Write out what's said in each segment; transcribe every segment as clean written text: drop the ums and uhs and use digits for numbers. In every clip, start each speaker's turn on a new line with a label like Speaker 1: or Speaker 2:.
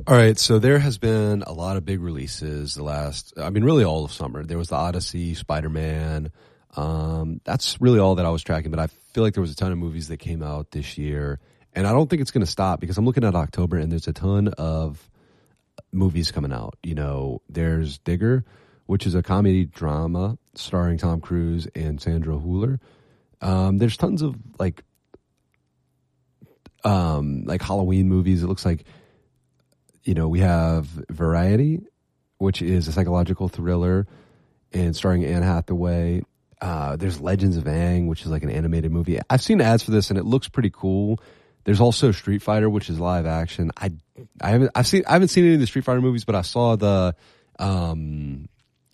Speaker 1: All right, so there has been a lot of big releases the last, I mean, really all of summer. There was the Odyssey, Spider-Man. That's really all that I was tracking, but I feel like there was a ton of movies that came out this year. And I don't think it's going to stop because I'm looking at October and there's a ton of movies coming out. You know, there's Digger, which is a comedy drama starring Tom Cruise and Sandra Hüller. There's tons of like Halloween movies. It looks like, you know, we have Variety, which is a psychological thriller and starring Anne Hathaway. There's Legends of Aang, which is like an animated movie. I've seen ads for this and it looks pretty cool. There's also Street Fighter, which is live action. I haven't seen any of the Street Fighter movies, but I saw the I'm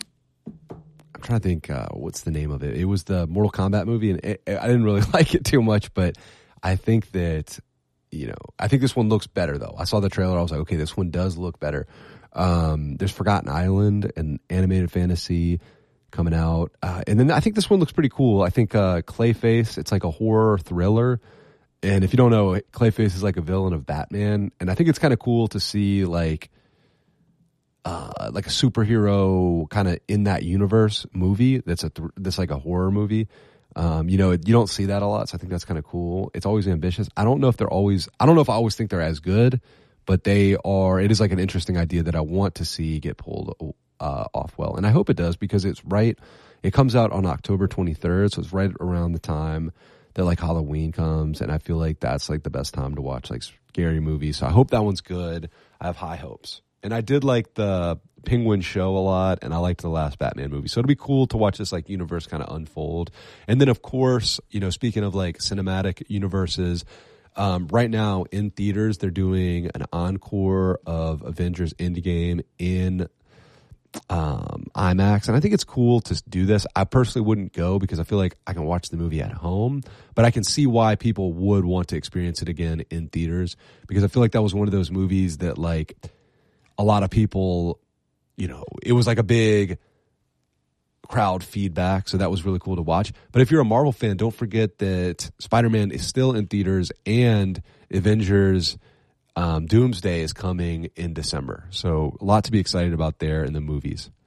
Speaker 1: trying to think what's the name of it. It was the Mortal Kombat movie, and I didn't really like it too much, but I think that, you know, I think this one looks better though. I saw the trailer, I was like, okay, this one does look better. There's Forgotten Island, an animated fantasy coming out, and then I think this one looks pretty cool. I think Clayface, it's like a horror thriller. And if you don't know, Clayface is like a villain of Batman, and I think it's kind of cool to see like a superhero kind of in that universe movie. That's like a horror movie. You know, you don't see that a lot, so I think that's kind of cool. It's always ambitious. I don't know if I always think they're as good, but they are. It is like an interesting idea that I want to see get pulled off well, and I hope it does because it's right. It comes out on October 23rd, so it's right around the time that like Halloween comes, and I feel like that's like the best time to watch like scary movies. So I hope that one's good. I have high hopes. And I did like the Penguin show a lot, and I liked the last Batman movie. So it'll be cool to watch this like universe kind of unfold. And then of course, you know, speaking of like cinematic universes, right now in theaters they're doing an encore of Avengers Endgame in IMAX, and I think it's cool to do this. I personally wouldn't go because I feel like I can watch the movie at home, but I can see why people would want to experience it again in theaters, because I feel like that was one of those movies that like a lot of people, you know, it was like a big crowd feedback, so that was really cool to watch. But if you're a Marvel fan, don't forget that Spider-Man is still in theaters, and Avengers Doomsday is coming in December. So a lot to be excited about there in the movies.